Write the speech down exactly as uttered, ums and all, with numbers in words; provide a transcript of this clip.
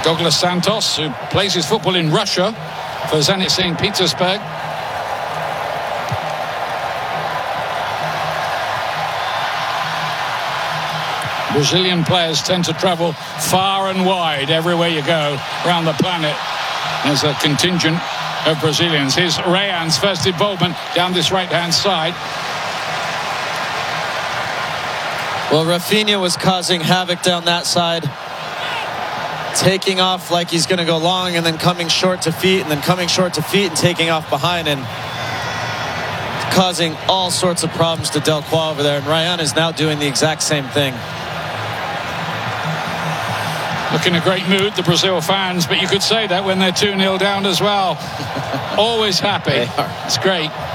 Douglas Santos, who plays his football in Russia for Zenit Saint Petersburg. Brazilian players tend to travel far and wide everywhere you go around the planet. There's a contingent of Brazilians. Here's Rayan's first involvement down this right-hand side. Well, Rafinha was causing havoc down that side, taking off like he's going to go long and then coming short to feet and then coming short to feet and taking off behind and causing all sorts of problems to Delcroix over there. And Rayan is now doing the exact same thing. Looking a great mood, the Brazil fans, but you could say that when they're two nil down as well. Always happy. It's great.